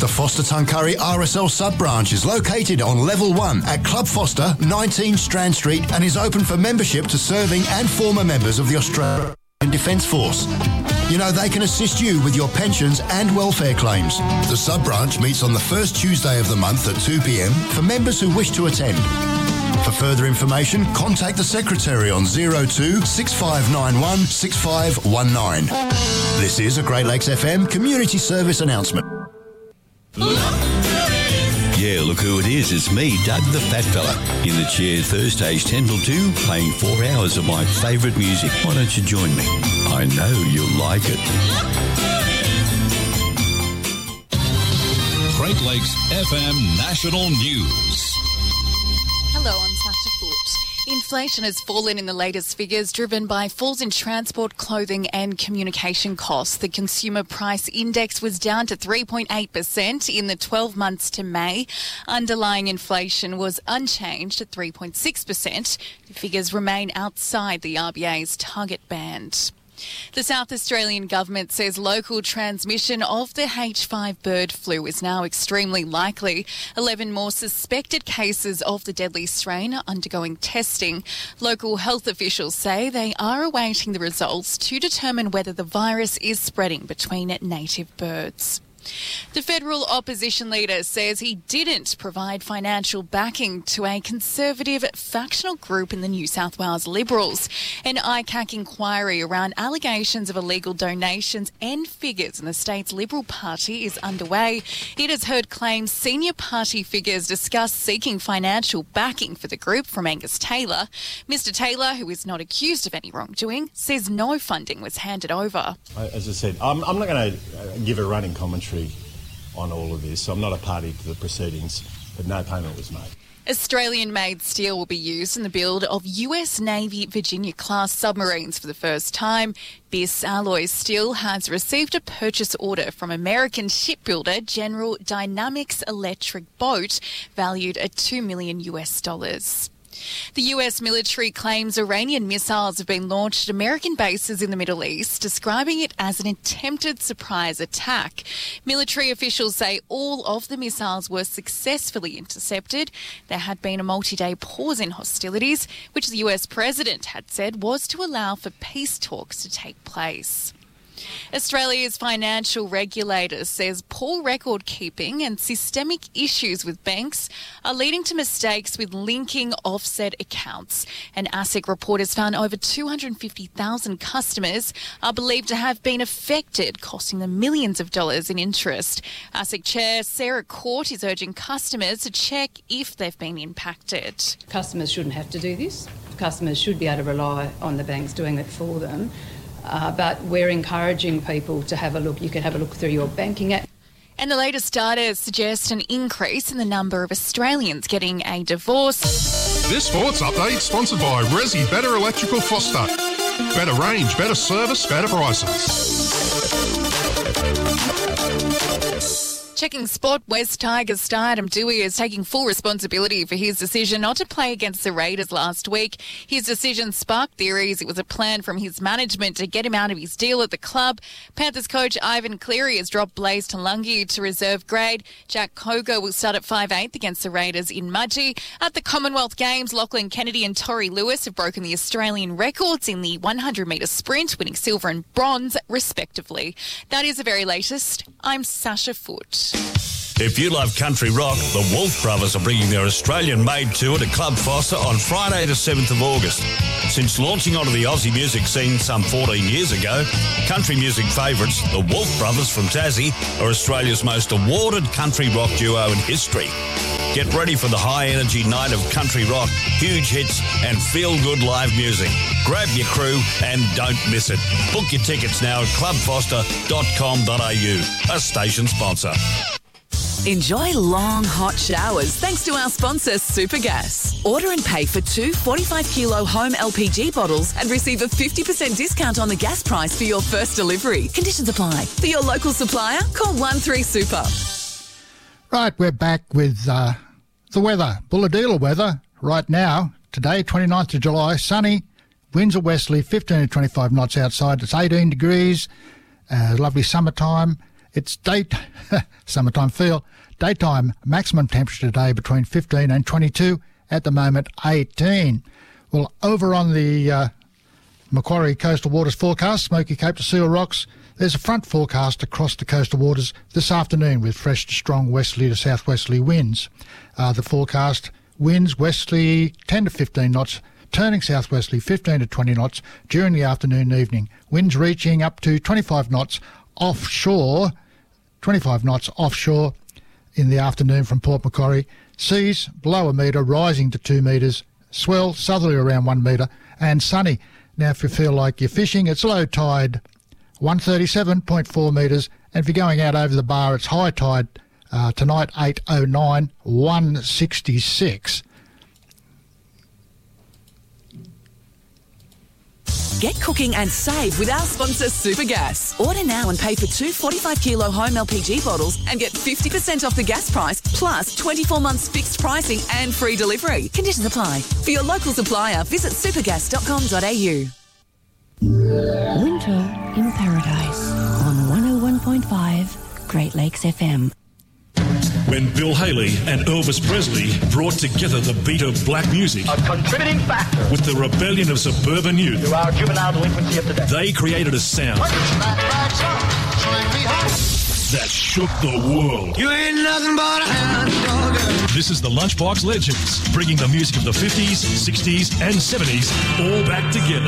The Foster Tuncurry RSL sub-branch is located on Level 1 at Club Foster, 19 Strand Street, and is open for membership to serving and former members of the Australian Defence Force. You know, they can assist you with your pensions and welfare claims. The sub-branch meets on the first Tuesday of the month at 2 p.m. for members who wish to attend. For further information, contact the Secretary on 02 6591 6519. This is a Great Lakes FM community service announcement. Yeah, look who it is. It's me, Doug the Fat Fella, in the chair Thursdays 10 till 2, playing 4 hours of my favourite music. Why don't you join me? I know you'll like it. Great Lakes FM National News. Hello, I'm Sasha Foot. Inflation has fallen in the latest figures, driven by falls in transport, clothing and communication costs. The Consumer Price Index was down to 3.8% in the 12 months to May. Underlying inflation was unchanged at 3.6%. The figures remain outside the RBA's target band. The South Australian government says local transmission of the H5 bird flu is now extremely likely. 11 more suspected cases of the deadly strain are undergoing testing. Local health officials say they are awaiting the results to determine whether the virus is spreading between native birds. The federal opposition leader says he didn't provide financial backing to a conservative factional group in the New South Wales Liberals. An ICAC inquiry around allegations of illegal donations and figures in the state's Liberal Party is underway. It has heard claims senior party figures discuss seeking financial backing for the group from Angus Taylor. Mr Taylor, who is not accused of any wrongdoing, says no funding was handed over. As I said, I'm not going to give a running commentary on all of this. I'm not a party to the proceedings, but no payment was made. Australian-made steel will be used in the build of US Navy Virginia-class submarines for the first time. BIS Alloy Steel has received a purchase order from American shipbuilder General Dynamics Electric Boat, valued at $2 million. The US military claims Iranian missiles have been launched at American bases in the Middle East, describing it as an attempted surprise attack. Military officials say all of the missiles were successfully intercepted. There had been a multi-day pause in hostilities, which the US president had said was to allow for peace talks to take place. Australia's financial regulator says poor record keeping and systemic issues with banks are leading to mistakes with linking offset accounts. An ASIC report has found over 250,000 customers are believed to have been affected, costing them millions of dollars in interest. ASIC Chair Sarah Court is urging customers to check if they've been impacted. Customers shouldn't have to do this. Customers should be able to rely on the banks doing it for them. But we're encouraging people to have a look. You can have a look through your banking app. And the latest data suggests an increase in the number of Australians getting a divorce. This sports update sponsored by Resi Better Electrical Foster. Better range, better service, better prices. Checking sport, West Tigers star Adam Doueihi is taking full responsibility for his decision not to play against the Raiders last week. His decision sparked theories it was a plan from his management to get him out of his deal at the club. Panthers coach Ivan Cleary has dropped Blaze Talungi to reserve grade. Jack Kogo will start at 5'8" against the Raiders in Mudgee. At the Commonwealth Games, Lachlan Kennedy and Tori Lewis have broken the Australian records in the 100-metre sprint, winning silver and bronze, respectively. That is the very latest. I'm Sasha Foot. If you love country rock, the Wolf Brothers are bringing their Australian-made tour to Club Foster on Friday the 7th of August. Since launching onto the Aussie music scene some 14 years ago, country music favourites, the Wolf Brothers from Tassie, are Australia's most awarded country rock duo in history. Get ready for the high-energy night of country rock, huge hits and feel-good live music. Grab your crew and don't miss it. Book your tickets now at clubfoster.com.au, a station sponsor. Enjoy long, hot showers thanks to our sponsor, Supergas. Order and pay for 2 45-kilo home LPG bottles and receive a 50% discount on the gas price for your first delivery. Conditions apply. For your local supplier, call 13-SUPER. Right, we're back with the weather. Bulladila weather right now. Today, 29th of July, sunny. Winds are westerly, 15 to 25 knots outside. It's 18 degrees. Lovely summertime. It's summertime feel. Daytime maximum temperature today between 15 and 22. At the moment, 18. Well, over on the Macquarie Coastal Waters forecast, Smoky Cape to Seal Rocks, there's a front forecast across the coastal waters this afternoon with fresh to strong westerly to southwesterly winds. The forecast winds westerly 10 to 15 knots, turning southwesterly 15 to 20 knots during the afternoon and evening. Winds reaching up to 25 knots offshore in the afternoon from Port Macquarie. Seas below 1 metre, rising to 2 metres. Swell southerly around 1 metre, and sunny. Now, if you feel like you're fishing, it's low tide 137.4 metres, and if you're going out over the bar, it's high tide tonight 8:09, 166. Get cooking and save with our sponsor Supergas. Order now and pay for 2 45-kilo home LPG bottles and get 50% off the gas price, plus 24 months fixed pricing and free delivery. Conditions apply. For your local supplier, visit supergas.com.au. Winter in Paradise on 101.5 Great Lakes FM. When Bill Haley and Elvis Presley brought together the beat of black music, a contributing factor, with the rebellion of suburban youth, to our juvenile delinquency of today, they created a sound that shook the world. You ain't nothing but a hound dog. This is the Lunchbox Legends, bringing the music of the 50s, 60s, and 70s all back together.